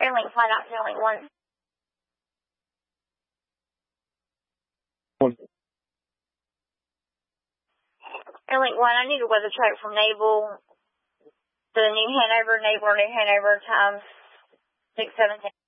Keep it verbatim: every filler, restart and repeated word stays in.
Airlink flight out to Airlink one. One. Airlink one, I need a weather track from Naval, the New Hanover, Naval, New Hanover, times six seventeen.